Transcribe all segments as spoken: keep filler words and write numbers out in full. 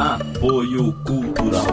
Apoio Cultural.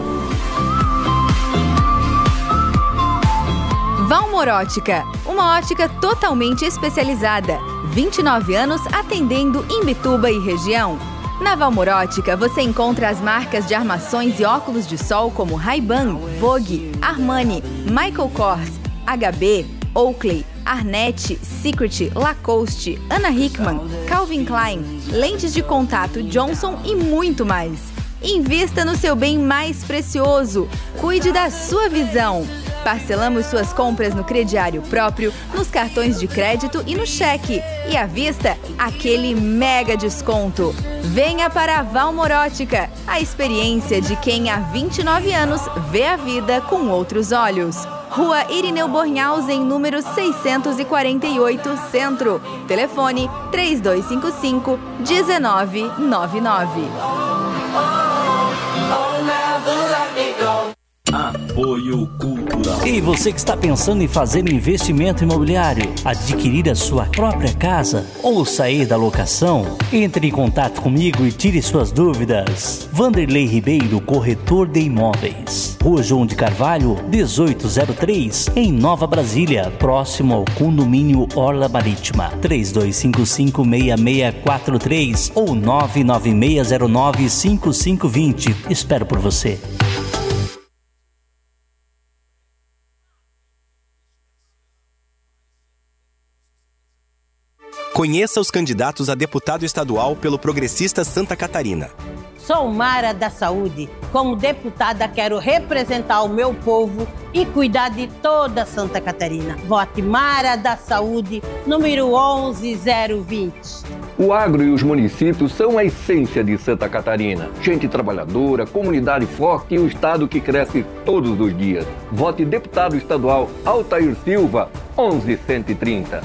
Valmor Ótica, uma ótica totalmente especializada. vinte e nove anos atendendo Imbituba e região. Na Valmor Ótica você encontra as marcas de armações e óculos de sol como Ray-Ban, Vogue, Armani, Michael Kors, H B, Oakley, Arnett, Secret, Lacoste, Anna Hickman, Calvin Klein, lentes de contato Johnson e muito mais. Invista no seu bem mais precioso. Cuide da sua visão. Parcelamos suas compras no crediário próprio, nos cartões de crédito e no cheque. E à vista, aquele mega desconto. Venha para a Valmor Ótica, a experiência de quem há vinte e nove anos vê a vida com outros olhos. Rua Irineu Bornhausen, número seiscentos e quarenta e oito, Centro. Telefone três dois cinco cinco, um nove nove nove. Apoio Cultural. E você que está pensando em fazer um investimento imobiliário, adquirir a sua própria casa ou sair da locação? Entre em contato comigo e tire suas dúvidas. Vanderlei Ribeiro, corretor de imóveis. Rua João de Carvalho, dezoito zero três, em Nova Brasília, próximo ao condomínio Orla Marítima. três dois cinco cinco, seis seis quatro três ou nove nove seis zero nove cinco cinco dois zero. Espero por você. Conheça os candidatos a deputado estadual pelo Progressista Santa Catarina. Sou Mara da Saúde. Como deputada, quero representar o meu povo e cuidar de toda Santa Catarina. Vote Mara da Saúde, número onze zero vinte. O agro e os municípios são a essência de Santa Catarina. Gente trabalhadora, comunidade forte e um estado que cresce todos os dias. Vote deputado estadual Altair Silva, onze cento e trinta.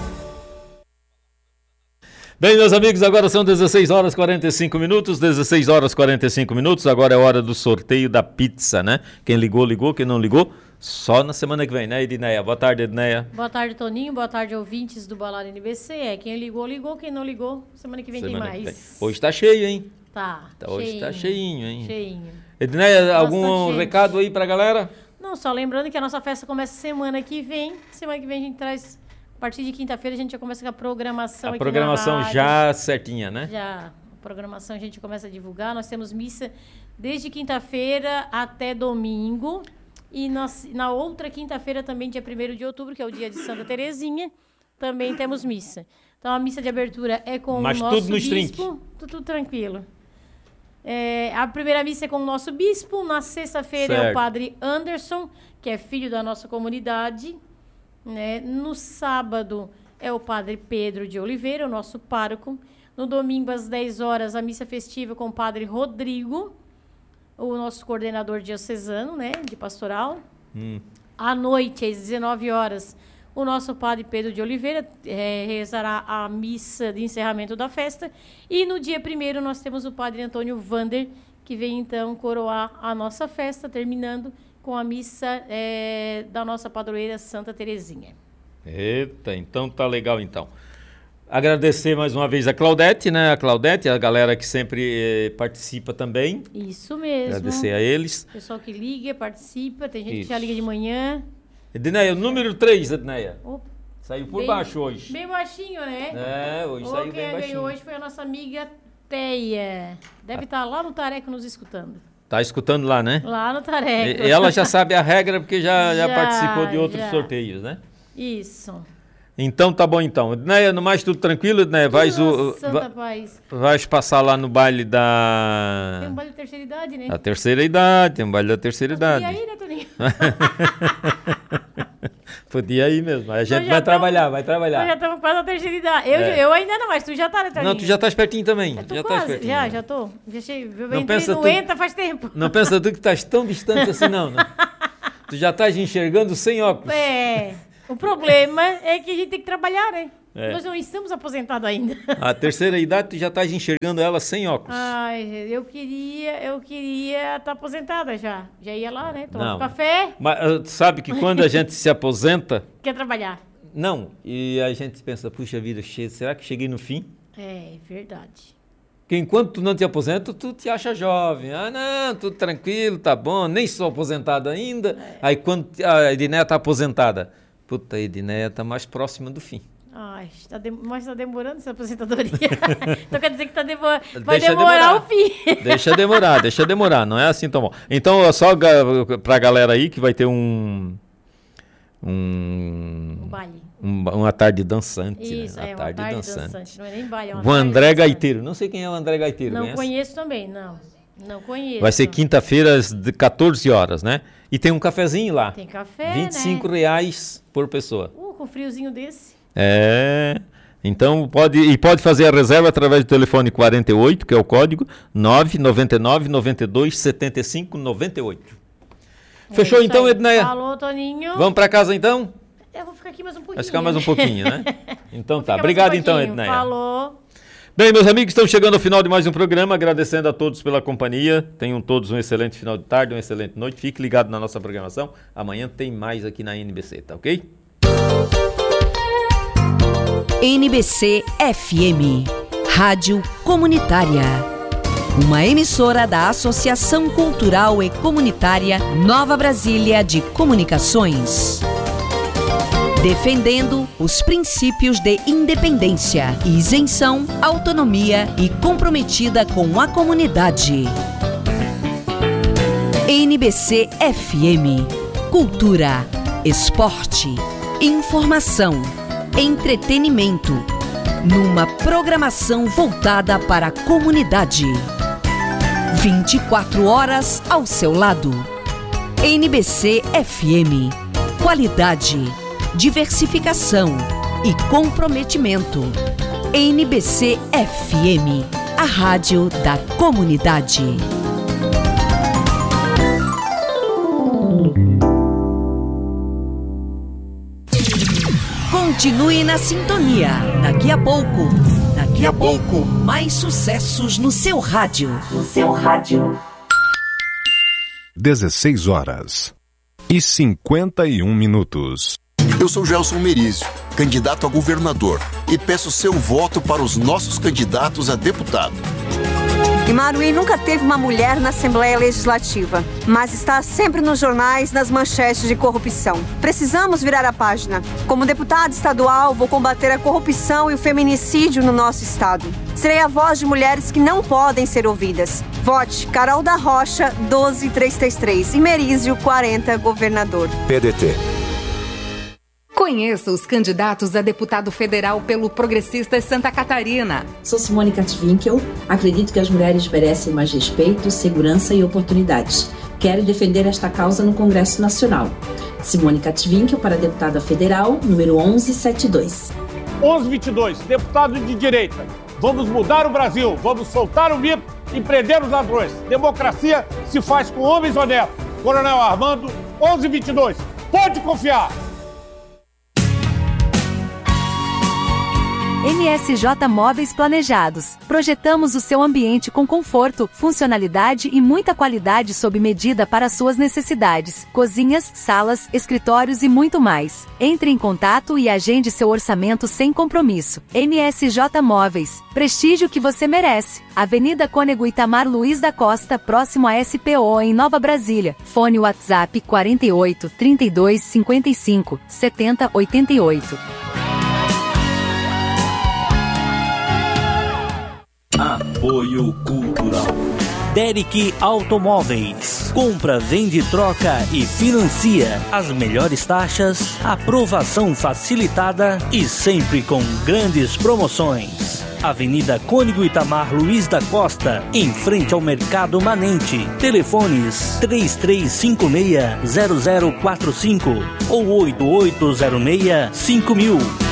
Bem, meus amigos, agora são dezesseis horas e quarenta e cinco minutos, dezesseis horas e quarenta e cinco minutos, agora é hora do sorteio da pizza, né? Quem ligou, ligou, quem não ligou, só na semana que vem, né, Edneia? Boa tarde, Edneia. Boa tarde, Toninho, boa tarde, ouvintes do Balada N B C. É, quem ligou, ligou, quem não ligou, semana que vem semana tem mais. Vem. Hoje tá cheio, hein? Tá, tá Hoje cheinho, tá cheinho, hein? Cheinho. Edneia, algum gente. recado aí pra galera? Não, só lembrando que a nossa festa começa semana que vem, semana que vem a gente traz... A partir de quinta-feira a gente já começa com a programação. A aqui programação na rádio. já certinha, né? Já. A programação a gente começa a divulgar. Nós temos missa desde quinta-feira até domingo. E nós, na outra quinta-feira também, dia primeiro de outubro, que é o dia de Santa Terezinha, também temos missa. Então a missa de abertura é com Mas o nosso tudo no bispo. Tudo, tudo tranquilo. É, a primeira missa é com o nosso bispo. Na sexta-feira é o padre Anderson, que é filho da nossa comunidade. Né? No sábado é o padre Pedro de Oliveira, o nosso pároco. No domingo, às dez horas, a missa festiva com o padre Rodrigo, o nosso coordenador diocesano, né, de pastoral. Hum. À noite, às dezenove horas, o nosso padre Pedro de Oliveira é, rezará a missa de encerramento da festa. E no dia primeiro, nós temos o padre Antônio Vander, que vem então coroar a nossa festa, terminando com a missa é, da nossa padroeira Santa Terezinha. Eita, então tá legal então. Agradecer mais uma vez a Claudete, né? A Claudete, a galera que sempre eh, participa também. Isso mesmo. Agradecer a eles. Pessoal que liga, participa, tem gente Isso. que já liga de manhã. Edneia, o número três, Edneia. Opa. Saiu por bem, baixo hoje. Bem baixinho, né? É, hoje oh, saiu bem baixinho. Hoje foi a nossa amiga Teia. Deve estar ah. lá no Tareco nos escutando. Tá escutando lá, né? Lá no Tareco. E ela já sabe a regra porque já, já, já participou de outros já. sorteios, né? Isso. Então tá bom então. Edneia, no mais tudo tranquilo, Edneia? Vais, o, Santa Paz. Vais passar lá no baile da... Tem um baile da terceira idade, né? Da terceira idade, tem um baile da terceira Mas idade. podia ir, né, Toninho? Podia ir mesmo. A gente vai tamo, trabalhar, vai trabalhar. Nós já estamos quase na terceira idade. Eu, é. eu ainda não, mas tu já tá, né, Toninho? Não, tu já estás pertinho também. Já, já, quase, pertinho, já, né? já tô. Já cheguei, eu não entrei pensa no tu, ENTA faz tempo. Não pensa tu que estás tão distante assim, não, né? Tu já estás enxergando sem óculos. É, o problema é que a gente tem que trabalhar, né? É. Nós não estamos aposentados ainda. A terceira idade, tu já estás enxergando ela sem óculos. Ai, eu queria, eu queria estar aposentada já. Já ia lá, né? Tomar um café. Mas tu sabe que quando a gente se aposenta... Quer trabalhar. Não, e a gente pensa, puxa vida, será que cheguei no fim? É, verdade. que enquanto tu não te aposenta, tu te acha jovem. Ah, não, tudo tranquilo, tá bom, nem sou aposentado ainda. É. Aí quando a Edneia tá aposentada, puta, a Edneia tá mais próxima do fim. Ai, tá de... mas tá demorando essa aposentadoria. Então quer dizer que tá demor... vai deixa demorar, demorar o fim. Deixa demorar, deixa demorar, não é assim tão bom. Então, só pra galera aí que vai ter um... Um, um baile. Um, uma tarde dançante. Isso, né? Uma é, tarde, uma tarde dançante. dançante. Não é nem baile, é uma o tarde André dançante. Gaiteiro. Não sei quem é o André Gaiteiro. Não conhece? conheço também, não. Não conheço. Vai ser quinta-feira às quatorze horas, né? E tem um cafezinho lá. Tem café, vinte e cinco né? reais por pessoa. Uh, com friozinho desse. É... Então, pode, e pode fazer a reserva através do telefone quarenta e oito, que é o código, nove nove nove, nove dois, sete cinco, nove oito. Fechou é então, aí. Edneia? Falou, Toninho. Vamos para casa então? Eu vou ficar aqui mais um pouquinho. Vai ficar mais um pouquinho, né? Então tá. Fica Obrigado um então, Edneia. Falou. Bem, meus amigos, estamos chegando ao final de mais um programa, agradecendo a todos pela companhia. Tenham todos um excelente final de tarde, uma excelente noite. Fique ligado na nossa programação. Amanhã tem mais aqui na N B C, tá ok? N B C F M, Rádio Comunitária. Uma emissora da Associação Cultural e Comunitária Nova Brasília de Comunicações. Defendendo os princípios de independência, isenção, autonomia e comprometida com a comunidade. N B C F M, cultura, esporte, informação, entretenimento, numa programação voltada para a comunidade. vinte e quatro horas ao seu lado. N B C F M, qualidade, diversificação e comprometimento. N B C F M, a rádio da comunidade. Continue na sintonia. Daqui a pouco, daqui a pouco, mais sucessos no seu rádio. No seu rádio. dezesseis horas e cinquenta e um minutos. Eu sou Gelson Merizio, candidato a governador, e peço seu voto para os nossos candidatos a deputado. Imaruí nunca teve uma mulher na Assembleia Legislativa, mas está sempre nos jornais, nas manchetes de corrupção. Precisamos virar a página. Como deputada estadual, vou combater a corrupção e o feminicídio no nosso estado. Serei a voz de mulheres que não podem ser ouvidas. Vote Carol da Rocha, doze mil trezentos e trinta e três e Merizio, quarenta, governador. P D T. Conheça os candidatos a deputado federal pelo Progressistas Santa Catarina. Sou Simone Katwinkel. Acredito que as mulheres merecem mais respeito, segurança e oportunidades. Quero defender esta causa no Congresso Nacional. Simone Katwinkel para deputada federal, número onze setenta e dois. onze vinte e dois, deputado de direita. Vamos mudar o Brasil, vamos soltar o mito e prender os ladrões. Democracia se faz com homens honestos. Coronel Armando, onze vinte e dois. Pode confiar! M S J Móveis Planejados. Projetamos o seu ambiente com conforto, funcionalidade e muita qualidade sob medida para suas necessidades. Cozinhas, salas, escritórios e muito mais. Entre em contato e agende seu orçamento sem compromisso. M S J Móveis. Prestígio que você merece. Avenida Cônego Itamar Luiz da Costa, próximo a S P O em Nova Brasília. Fone WhatsApp quarenta e oito, trinta e dois, cinquenta e cinco, setenta, oitenta e oito. Apoio Cultural. Derek Automóveis. Compra, vende, troca e financia. As melhores taxas, aprovação facilitada e sempre com grandes promoções. Avenida Cônego Itamar Luiz da Costa, em frente ao Mercado Manente. Telefones três três cinco seis, zero zero quatro cinco ou oito oito zero seis, cinco mil.